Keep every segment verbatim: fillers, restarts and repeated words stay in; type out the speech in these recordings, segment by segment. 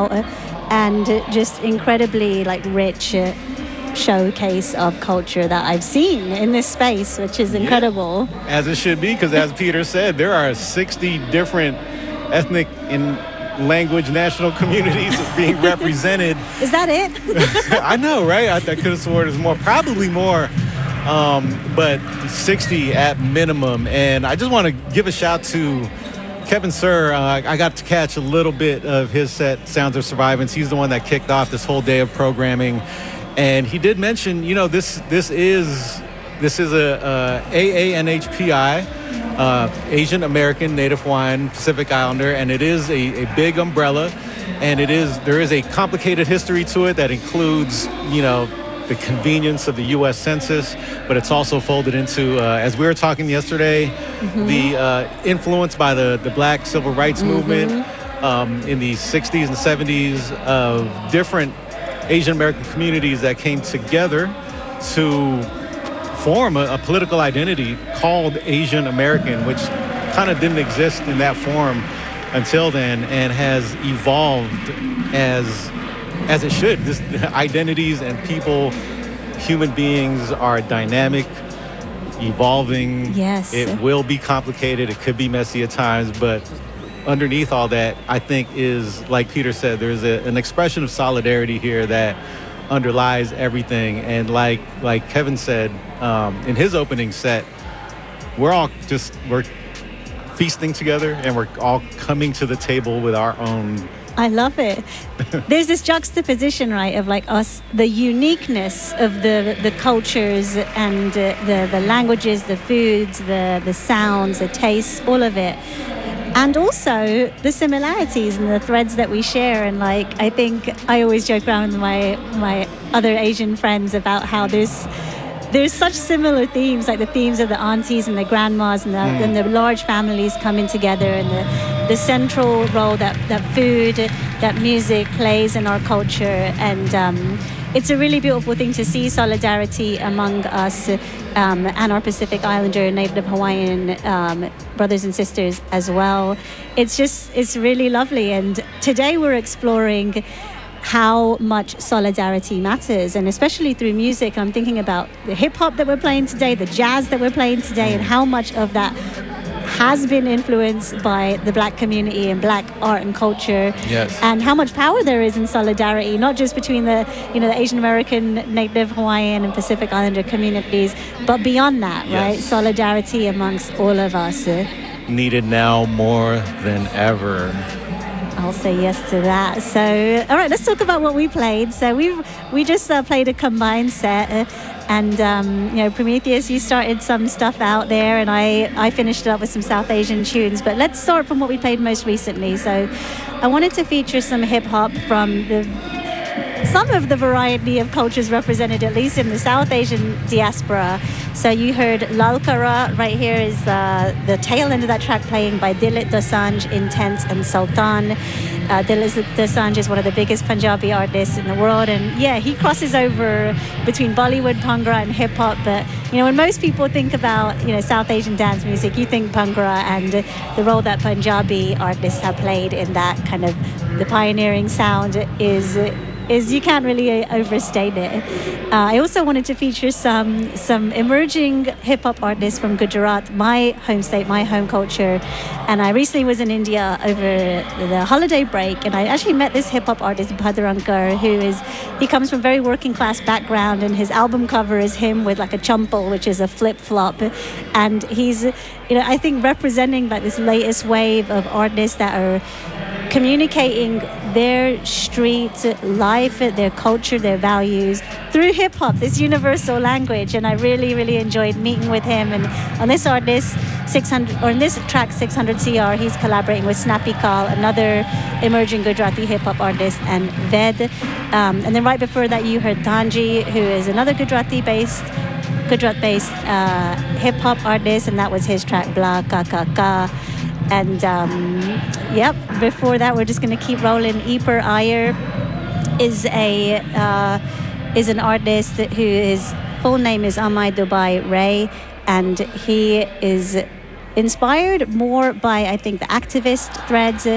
out, and just incredibly like rich uh, showcase of culture that I've seen in this space, which is incredible. Yeah, as it should be, because as Peter said, there are sixty different ethnic and language national communities being represented. Is that it? I know, right? I, I could have sworn there's more, probably more, um, but sixty at minimum. And I just want to give a shout to Kevin Sir. Uh, I got to catch a little bit of his set, Sounds of Survivance. He's the one that kicked off this whole day of programming. And he did mention, you know, this this is this is a, a A A N H P I, uh, Asian American Native Hawaiian Pacific Islander, and it is a, a big umbrella, and it is there is a complicated history to it that includes, you know, the convenience of the U S Census, but it's also folded into, uh, as we were talking yesterday, mm-hmm. the uh, influence by the the Black Civil Rights mm-hmm. movement um, in the sixties and seventies of different Asian American communities that came together to form a, a political identity called Asian American, which kind of didn't exist in that form until then, and has evolved as as it should. This identities and people, human beings are dynamic, evolving. Yes. It will be complicated. It could be messy at times, but underneath all that, I think is, like Peter said, there's a, an expression of solidarity here that underlies everything. And like like Kevin said um, in his opening set, we're all just, we're feasting together, and we're all coming to the table with our own. I love it. There's this juxtaposition, right, of like us, the uniqueness of the the cultures and uh, the, the languages, the foods, the, the sounds, the tastes, all of it. And also the similarities and the threads that we share. And like, I think I always joke around with my, my other Asian friends about how there's there's such similar themes, like the themes of the aunties and the grandmas and the, mm. and the large families coming together, and the, the central role that, that food, that music plays in our culture. And um, it's a really beautiful thing to see solidarity among us um, and our Pacific Islander, Native Hawaiian um, brothers and sisters as well. It's just, it's really lovely. And today we're exploring how much solidarity matters, and especially through music. I'm thinking about the hip hop that we're playing today, the jazz that we're playing today, and how much of that has been influenced by the Black community and Black art and culture. Yes. And how much power there is in solidarity, not just between the, you know, the Asian American, Native Hawaiian and Pacific Islander communities, but beyond that, yes. right? Solidarity amongst all of us. Needed now more than ever. I'll say yes to that. So, all right, let's talk about what we played. So we we just uh, played a combined set, uh, and um, you know, Prometheus, you started some stuff out there, and I I finished it up with some South Asian tunes. But let's start from what we played most recently. So, I wanted to feature some hip hop from the some of the variety of cultures represented, at least in the South Asian diaspora. So you heard Lalkara. Right here is uh, the tail end of that track playing by Dilit Dosanjh, Intense and Sultan. Uh, Dilit Dosanjh is one of the biggest Punjabi artists in the world, and yeah, he crosses over between Bollywood, Bhangra and hip hop. But you know, when most people think about, you know, South Asian dance music, you think Bhangra and the role that Punjabi artists have played in that kind of the pioneering sound is is you can't really overstate it. Uh, I also wanted to feature some some emerging hip-hop artists from Gujarat, my home state, my home culture. And I recently was in India over the holiday break, and I actually met this hip-hop artist, Bhadarankar, who is, he comes from a very working-class background, and his album cover is him with like a champal, which is a flip-flop. And he's, you know, I think representing like this latest wave of artists that are communicating their street life, their culture, their values through hip hop, this universal language. And I really, really enjoyed meeting with him. And on this artist, six hundred, or in this track, six hundred C R, he's collaborating with Snappy Kal, another emerging Gujarati hip hop artist, and Ved. Um, and then right before that, you heard Tanji, who is another Gujarati-based, Gujarat-based uh, hip hop artist, and that was his track Bla Ka Ka Ka. And um, yep, before that, we're just going to keep rolling. Eper Iyer is a uh, is an artist who his full name is Amai Dubai Ray, and he is inspired more by, I think, the activist threads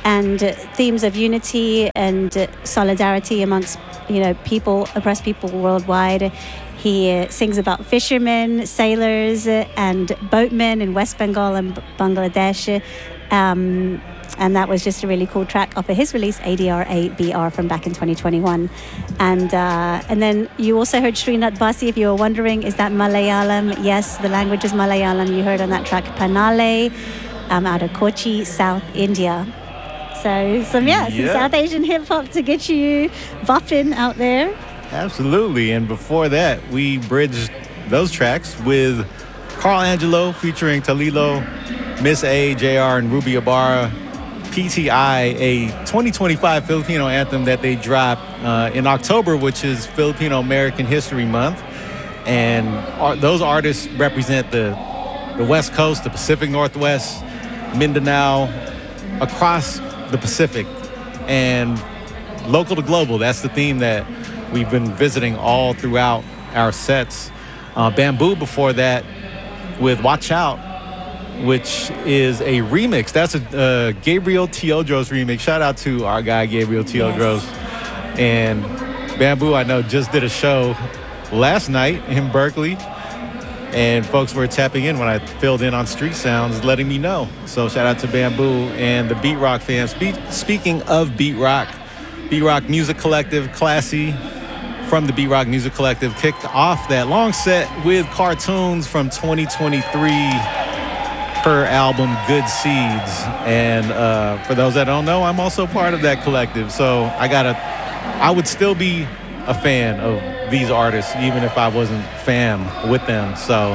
and uh, themes of unity and uh, solidarity amongst, you know, people, oppressed people worldwide. He uh, sings about fishermen, sailors, uh, and boatmen in West Bengal and B- Bangladesh. Um, and that was just a really cool track off of his release, A D R A B R, from back in twenty twenty-one. And uh, and then you also heard Srinath Basi, if you were wondering, is that Malayalam? Yes, the language is Malayalam. You heard on that track Panale, um, out of Kochi, South India. So some, yeah, some Yeah. South Asian hip-hop to get you bopping out there. Absolutely. And before that, we bridged those tracks with Carl Angelo featuring Talilo, Miss A, J R, and Ruby Ibarra, P T I, a twenty twenty-five Filipino anthem that they dropped uh, in October, which is Filipino American History Month. And ar- those artists represent the, the West Coast, the Pacific Northwest, Mindanao, across the Pacific, and local to global. That's the theme that we've been visiting all throughout our sets. Uh, Bamboo before that with Watch Out, which is a remix. That's a uh, Gabriel Teodros remix. Shout out to our guy, Gabriel Teodros. Yes. And Bamboo, I know, just did a show last night in Berkeley. And folks were tapping in when I filled in on Street Sounds, letting me know. So shout out to Bamboo and the Beat Rock fans. Spe- speaking of Beat Rock, Beat Rock Music Collective, Classy, from the Beat Rock Music Collective, kicked off that long set with cartoons from twenty twenty-three, her album Good Seeds. And uh, for those that don't know, I'm also part of that collective. So I gotta, I would still be a fan of these artists even if I wasn't fam with them. So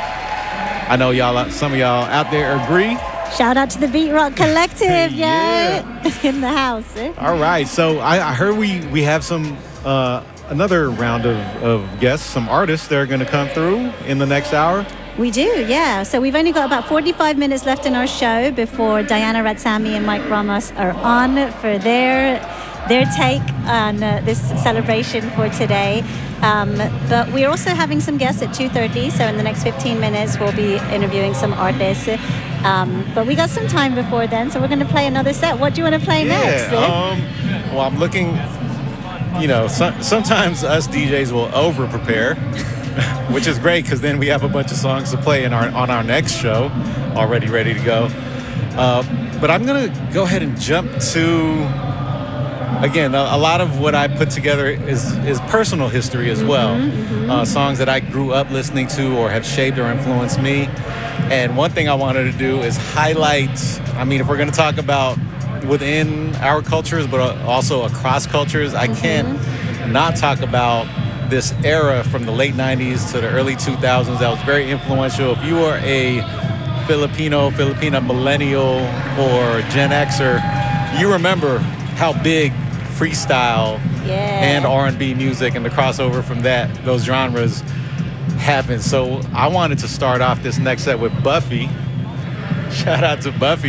I know y'all, some of y'all out there agree. Shout out to the Beat Rock Collective, Yeah. yo, in the house. Eh? All right, so I, I heard we we have some uh, another round of, of guests, some artists that are going to come through in the next hour. We do, yeah. So we've only got about forty-five minutes left in our show before Diana Ratsami and Mike Ramos are on for their their take on uh, this celebration for today. Um, but we're also having some guests at two thirty, so in the next fifteen minutes we'll be interviewing some artists. Um, but we got some time before then, so we're going to play another set. What do you want to play Yeah, next? eh? um, well, I'm looking, you know, so, sometimes us D Js will over-prepare, which is great because then we have a bunch of songs to play in our on our next show, already ready to go. Uh, but I'm going to go ahead and jump to... Again, a, a lot of what I put together is, is personal history as well. Mm-hmm. Uh, songs that I grew up listening to or have shaped or influenced me. And one thing I wanted to do is highlight, I mean, if we're going to talk about within our cultures, but also across cultures, I can't mm-hmm. not talk about this era from the late nineties to the early two thousands that was very influential. If you are a Filipino, Filipina millennial, or Gen Xer, you remember how big freestyle yeah. and R and B music and the crossover from that, those genres happened. So I wanted to start off this next set with Buffy. Shout out to Buffy,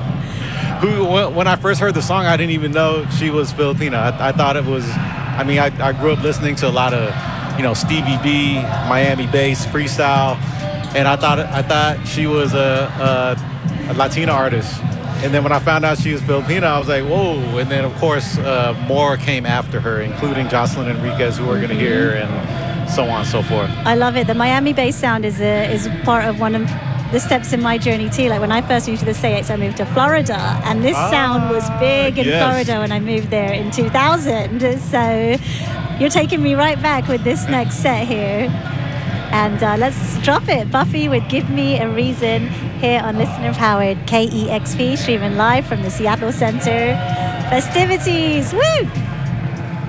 who, when I first heard the song, I didn't even know she was Filipina. I, I thought it was, I mean, I, I grew up listening to a lot of, you know, Stevie B, Miami bass, freestyle, and I thought I thought she was a, a, a Latina artist. And then when I found out she was Filipina, I was like, whoa. And then, of course, uh, more came after her, including Jocelyn Enriquez, who we're going to hear, and so on and so forth. I love it. The Miami bass sound is a, is part of one of the steps in my journey, too. Like, when I first moved to the States, I moved to Florida, and this ah, sound was big in yes. Florida when I moved there in two thousand. So you're taking me right back with this next set here. And uh, let's drop it. Buffy with Give Me a Reason here on Listener Powered K E X P, streaming live from the Seattle Center festivities. Woo!